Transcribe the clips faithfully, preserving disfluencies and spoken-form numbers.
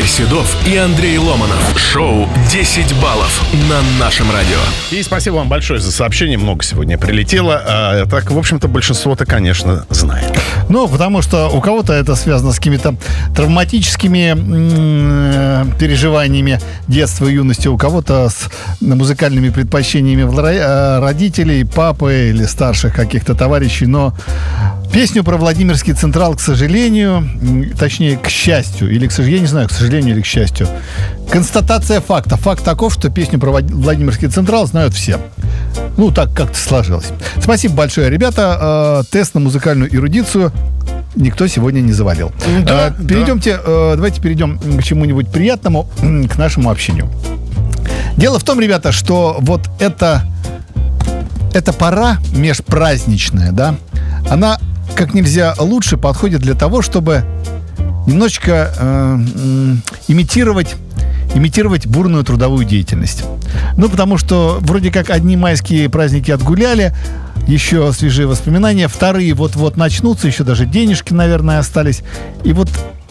Игорь Седов и Андрей Ломанов. Шоу десять баллов на нашем радио. И спасибо вам большое за сообщение. Много сегодня прилетело. А, так, в общем-то, большинство-то, конечно, знает. Ну, потому что у кого-то это связано с какими-то травматическими м- переживаниями детства и юности, у кого-то с музыкальными предпочтениями родителей, папы или старших каких-то товарищей. Но песню про Владимирский Централ, к сожалению, точнее, к счастью, или, к сожалению, я не знаю, к сожалению или к счастью, констатация факта. Факт таков, что песню про Владимирский Централ знают все. Ну, так как-то сложилось. Спасибо большое, ребята. Э, тест на музыкальную эрудицию никто сегодня не завалил. Да, э, перейдемте, э, давайте перейдем к чему-нибудь приятному, к нашему общению. Дело в том, ребята, что вот это, эта пора межпраздничная, да, она как нельзя лучше подходит для того, чтобы немножечко э, э, имитировать имитировать бурную трудовую деятельность. Ну, потому что вроде как одни майские праздники отгуляли, еще свежие воспоминания, вторые вот-вот начнутся, еще даже денежки, наверное, остались. И вот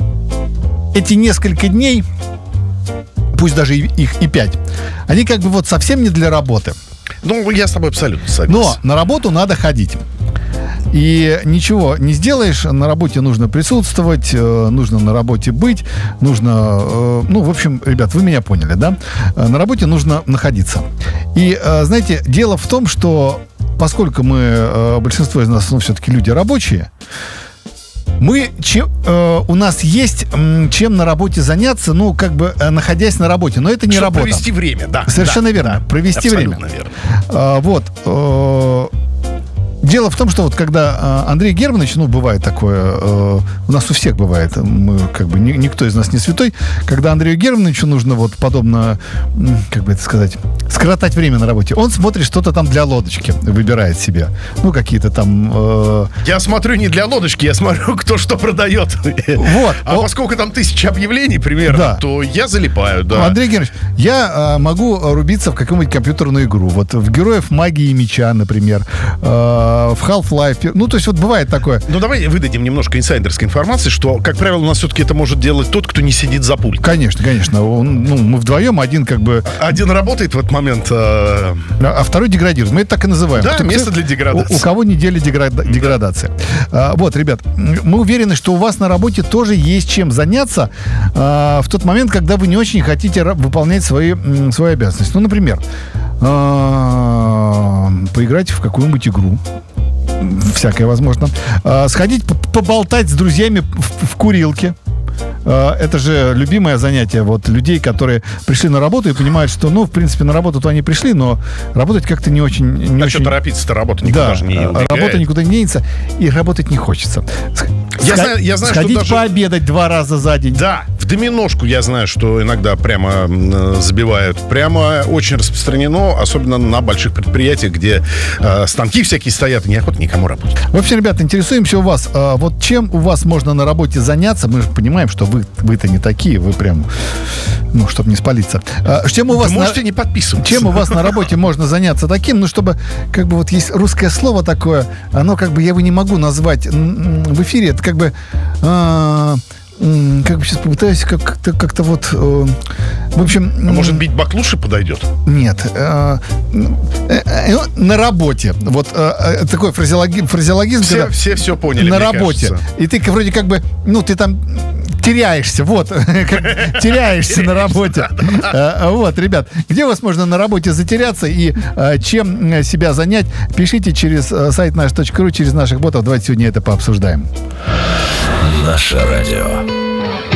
эти несколько дней, пусть даже их и пять, они как бы вот совсем не для работы. Ну, я с тобой абсолютно согласен. Но на работу надо ходить. И ничего не сделаешь, на работе нужно присутствовать, нужно на работе быть, нужно, ну, в общем, ребят, вы меня поняли, да? На работе нужно находиться. И, знаете, дело в том, что поскольку мы, большинство из нас, ну, все-таки люди рабочие, мы, чем, э, у нас есть м, чем на работе заняться, ну, как бы, э, находясь на работе. Но это не Чтобы работа. провести время, да. Совершенно да, верно. Да, провести время. Верно. А, вот. Э, дело в том, что вот когда э, Андрей Германович, ну, бывает такое, э, у нас у всех бывает, мы, как бы, ни, никто из нас не святой, когда Андрею Германовичу нужно вот подобно, как бы это сказать, скоротать время на работе, он смотрит что-то там для лодочки, выбирает себе. Ну, какие-то там... Э... Я смотрю не для лодочки, я смотрю, кто что продает. Вот. А О... поскольку там тысяча объявлений примерно, да, то я залипаю, да. Андрей Германович, я э, могу рубиться в какую-нибудь компьютерную игру. Вот в Героев Магии и Меча, например. Э, в Half-Life. Ну, то есть вот бывает такое. Ну, давай выдадим немножко инсайдерской информации, что, как правило, у нас все-таки это может делать тот, кто не сидит за пультом. Конечно, конечно. Он, ну, мы вдвоем, один как бы... Один работает в этот момент... Э... А второй деградирует. Мы это так и называем. Да, кто, место для деградации. У, у кого неделя деграда... деградации. А, вот, ребят, мы уверены, что у вас на работе тоже есть чем заняться а, в тот момент, когда вы не очень хотите выполнять свои, свои обязанности. Ну, например, а, поиграть в какую-нибудь игру. Всякое возможно. А, сходить поболтать с друзьями в, в курилке. Это же любимое занятие вот людей, которые пришли на работу и понимают, что, ну, в принципе, на работу-то они пришли, но работать как-то не очень... Не а очень... что торопиться-то, работа никуда да, же не убегает. Работа никуда не денется, и работать не хочется. Я Сх... знаю, я знаю, Сходить что даже... пообедать два раза за день. Да, в доминошку я знаю, что иногда прямо забивают. Прямо очень распространено, особенно на больших предприятиях, где э, станки всякие стоят, и неохота никому работать. В общем, ребята, интересуемся у вас. А, вот чем у вас можно на работе заняться? Мы же понимаем, что вы, вы-то не такие, вы прям, ну, чтобы не спалиться. А, чем у вас Вы можете на... не подписываться. Чем у вас на работе можно заняться таким, ну, чтобы, как бы, вот есть русское слово такое, оно, как бы, я его не могу назвать в эфире, это как бы... А... Как бы сейчас попытаюсь как-то, как-то вот... Э, в общем... А может, бить баклуши подойдет? Нет. Э, э, э, на работе. Вот э, такой фразеологи, фразеологизм. Все, все все поняли, на работе. Кажется. И ты вроде как бы... Ну, ты там теряешься. Вот. Теряешься на работе. Вот, ребят. Где у вас можно на работе затеряться и чем себя занять? Пишите через сайт наш точка ру, через наших ботов. Давайте сегодня это пообсуждаем. Наше радио.